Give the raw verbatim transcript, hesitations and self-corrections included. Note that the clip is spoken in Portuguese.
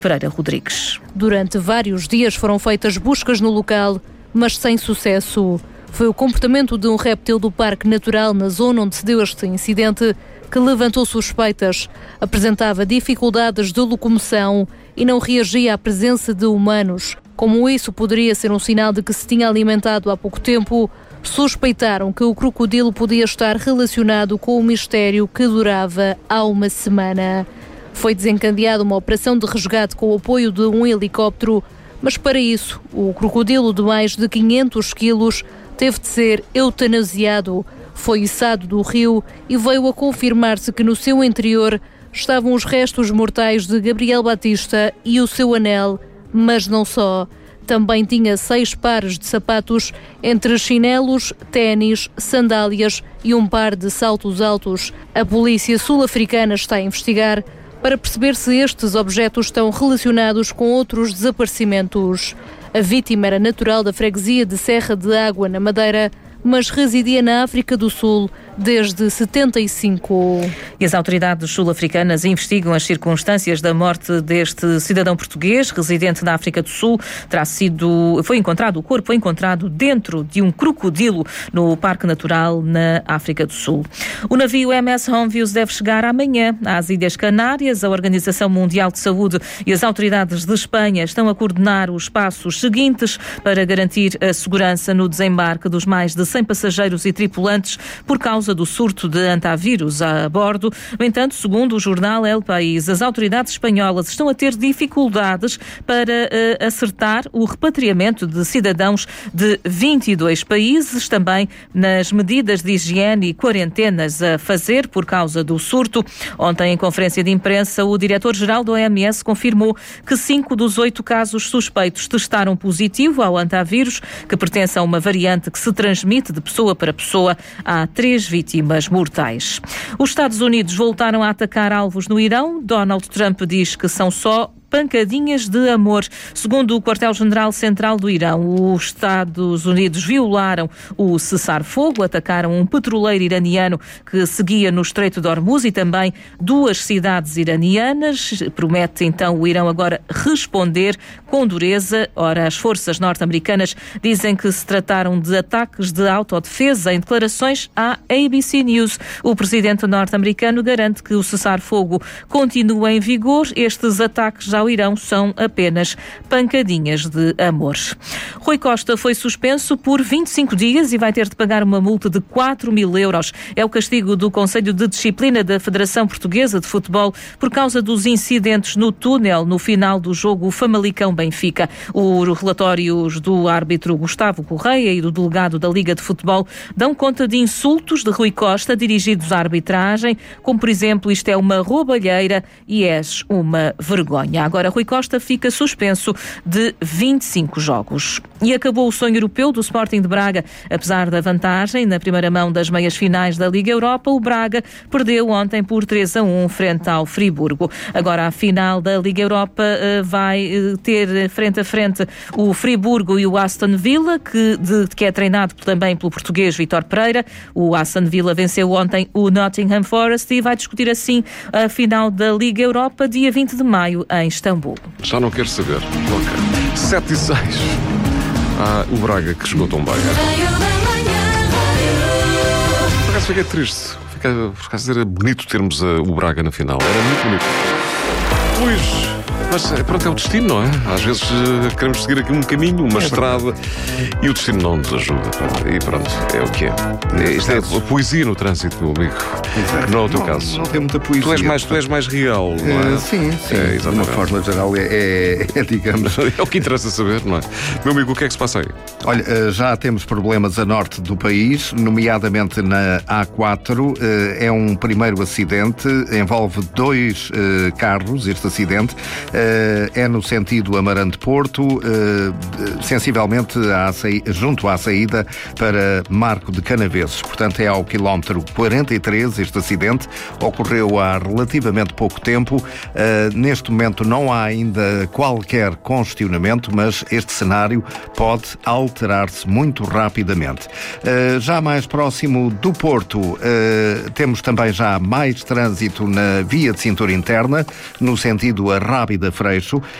Pereira Rodrigues. Durante vários dias foram feitas buscas no local, mas sem sucesso. Foi o comportamento de um réptil do Parque Natural na zona onde se deu este incidente que levantou suspeitas. Apresentava dificuldades de locomoção e não reagia à presença de humanos. Como isso poderia ser um sinal de que se tinha alimentado há pouco tempo, suspeitaram que o crocodilo podia estar relacionado com o mistério que durava há uma semana. Foi desencadeada uma operação de resgate com o apoio de um helicóptero, mas para isso o crocodilo de mais de quinhentos quilos teve de ser eutanasiado. Foi içado do rio e veio a confirmar-se que no seu interior estavam os restos mortais de Gabriel Batista e o seu anel, mas não só. Também tinha seis pares de sapatos, entre chinelos, ténis, sandálias e um par de saltos altos. A polícia sul-africana está a investigar para perceber se estes objetos estão relacionados com outros desaparecimentos. A vítima era natural da freguesia de Serra de Água, na Madeira, mas residia na África do Sul desde setenta e cinco. E as autoridades sul-africanas investigam as circunstâncias da morte deste cidadão português, residente na África do Sul. Terá sido, foi encontrado, o corpo foi encontrado dentro de um crocodilo no Parque Natural na África do Sul. O navio M S Honviews deve chegar amanhã às Ilhas Canárias. A Organização Mundial de Saúde e as autoridades de Espanha estão a coordenar os passos seguintes para garantir a segurança no desembarque dos mais de cem passageiros e tripulantes por causa do surto de antavírus a bordo. No entanto, segundo o jornal El País, as autoridades espanholas estão a ter dificuldades para uh, acertar o repatriamento de cidadãos de vinte e dois países, também nas medidas de higiene e quarentenas a fazer por causa do surto. Ontem, em conferência de imprensa, o diretor-geral da O M S confirmou que cinco dos oito casos suspeitos testaram positivo ao antavírus, que pertence a uma variante que se transmite de pessoa para pessoa. Há três vítimas mortais. Os Estados Unidos voltaram a atacar alvos no Irão. Donald Trump diz que são só pancadinhas de amor. Segundo o quartel-general central do Irão, os Estados Unidos violaram o cessar-fogo, atacaram um petroleiro iraniano que seguia no Estreito de Hormuz e também duas cidades iranianas. Promete então o Irão agora responder com dureza. Ora, as forças norte-americanas dizem que se trataram de ataques de autodefesa. Em declarações à A B C News, o presidente norte-americano garante que o cessar-fogo continua em vigor. Estes ataques já ao Irão são apenas pancadinhas de amor. Rui Costa foi suspenso por vinte e cinco dias e vai ter de pagar uma multa de quatro mil euros. É o castigo do Conselho de Disciplina da Federação Portuguesa de Futebol por causa dos incidentes no túnel no final do jogo Famalicão-Benfica. Os relatórios do árbitro Gustavo Correia e do delegado da Liga de Futebol dão conta de insultos de Rui Costa dirigidos à arbitragem, como por exemplo, isto é uma roubalheira e és uma vergonha. Agora, Rui Costa fica suspenso de vinte e cinco jogos. E acabou o sonho europeu do Sporting de Braga. Apesar da vantagem na primeira mão das meias finais da Liga Europa, o Braga perdeu ontem por três a um frente ao Friburgo. Agora, a final da Liga Europa vai ter frente a frente o Friburgo e o Aston Villa, que, de, que é treinado também pelo português Vítor Pereira. O Aston Villa venceu ontem o Nottingham Forest e vai discutir assim a final da Liga Europa dia vinte de maio em Istambul. Já não quero saber. Ok. sete e seis. Ah, o Braga que chegou tão bem. Por acaso fiquei triste. Fiquei, por acaso era bonito termos uh, o Braga na final. Era muito bonito. Luís. Mas pronto, é o destino, não é? Às vezes uh, queremos seguir aqui um caminho, uma é estrada, e o destino não nos ajuda. E pronto, é o que é. Isto é a poesia no trânsito, meu amigo. Exato. Não é o teu não, caso. Não tem muita poesia. Tu és mais, tu és mais real, não é? Uh, sim, sim. É, de uma forma geral, é, é, é digamos... É o que interessa saber, não é? Meu amigo, o que é que se passa aí? Olha, uh, já temos problemas a norte do país, nomeadamente na A quatro. Uh, é um primeiro acidente, envolve dois uh, carros, este acidente. Uh, é no sentido Amarante-Porto, sensivelmente à saída, junto à saída para Marco de Canaveses. Portanto, é ao quilómetro quarenta e três este acidente. Ocorreu há relativamente pouco tempo. Neste momento não há ainda qualquer congestionamento, mas este cenário pode alterar-se muito rapidamente. Já mais próximo do Porto, temos também já mais trânsito na via de cintura interna, no sentido Arrábida Freixo.